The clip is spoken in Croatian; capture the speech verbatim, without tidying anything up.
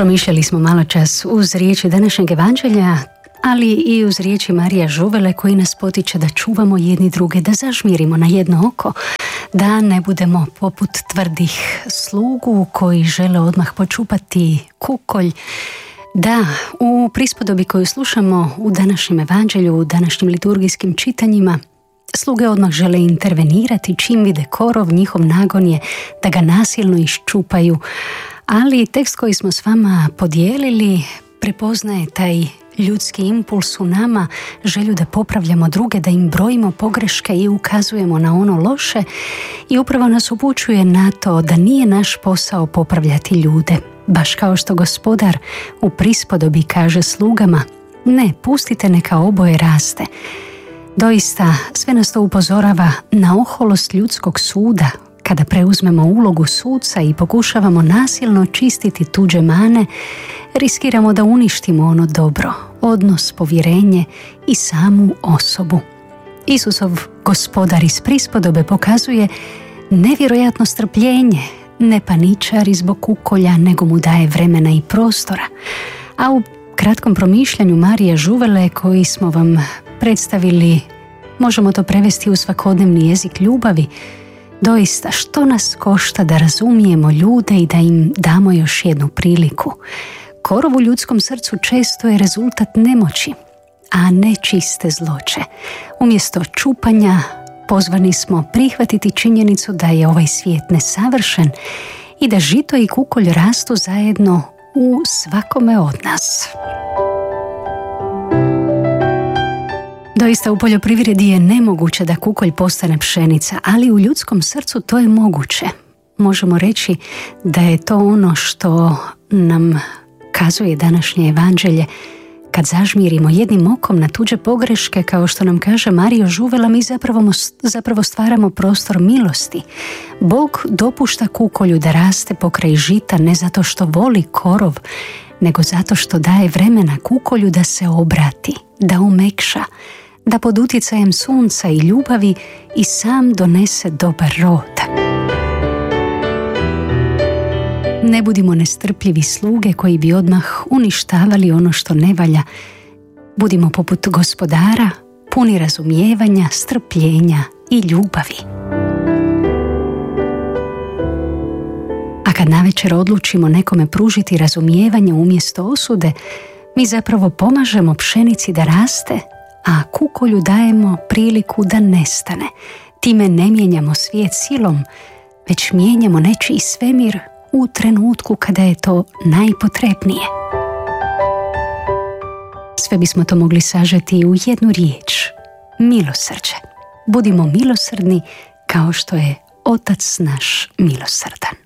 Promišljali smo malo čas uz riječi današnjeg evanđelja, ali i uz riječi Marija Žuvele koji nas potiče da čuvamo jedni druge, da zažmirimo na jedno oko, da ne budemo poput tvrdih slugu koji žele odmah počupati kukolj. Da, u prispodobi koju slušamo u današnjem evanđelju, u današnjim liturgijskim čitanjima, sluge odmah žele intervenirati čim vide korov, njihov nagon je da ga nasilno iščupaju, ali tekst koji smo s vama podijelili prepoznaje taj ljudski impuls u nama, želju da popravljamo druge, da im brojimo pogreške i ukazujemo na ono loše, i upravo nas upućuje na to da nije naš posao popravljati ljude, baš kao što Gospodar u prispodobi kaže slugama: ne, pustite neka oboje raste. Doista, sve nas to upozorava na oholost ljudskog suda, kada preuzmemo ulogu suca i pokušavamo nasilno čistiti tuđe mane, riskiramo da uništimo ono dobro, odnos, povjerenje i samu osobu. Isusov Gospodar iz prispodobe pokazuje nevjerojatno strpljenje, ne paničari zbog kukolja, nego mu daje vremena i prostora. A u kratkom promišljanju Marije Žuvele koji smo vam predstavili, možemo to prevesti u svakodnevni jezik ljubavi. Doista, što nas košta da razumijemo ljude i da im damo još jednu priliku? Korov u ljudskom srcu često je rezultat nemoći, a ne čiste zloće. Umjesto čupanja pozvani smo prihvatiti činjenicu da je ovaj svijet nesavršen i da žito i kukolj rastu zajedno u svakome od nas. Doista, u poljoprivredi je nemoguće da kukolj postane pšenica, ali u ljudskom srcu to je moguće. Možemo reći da je to ono što nam kazuje današnje evanđelje. Kad zažmirimo jednim okom na tuđe pogreške, kao što nam kaže Marija Žuvela, mi zapravo, zapravo stvaramo prostor milosti. Bog dopušta kukolju da raste pokraj žita ne zato što voli korov, nego zato što daje vremena kukolju da se obrati, da umekša, da pod utjecajem sunca i ljubavi i sam donese dobar rod. Ne budimo nestrpljivi sluge koji bi odmah uništavali ono što ne valja. Budimo poput Gospodara, puni razumijevanja, strpljenja i ljubavi. A kad navečer odlučimo nekome pružiti razumijevanje umjesto osude, mi zapravo pomažemo pšenici da raste, a kukolju dajemo priliku da nestane. Time ne mijenjamo svijet silom, već mijenjamo nečiji svemir u trenutku kada je to najpotrebnije. Sve bismo to mogli sažeti u jednu riječ: milosrđe. Budimo milosrdni kao što je Otac naš milosrdan.